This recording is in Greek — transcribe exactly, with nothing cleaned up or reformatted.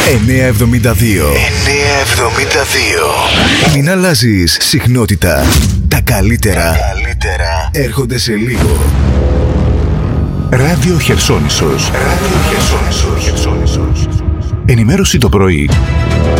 εννιακόσια εβδομήντα δύο. εννιακόσια εβδομήντα δύο. Μην αλλάζεις συχνότητα. Τα καλύτερα, Τα καλύτερα έρχονται σε λίγο. Ράδιο Χερσόνησος. Ράδιο Χερσόνησος. Ενημέρωση το πρωί.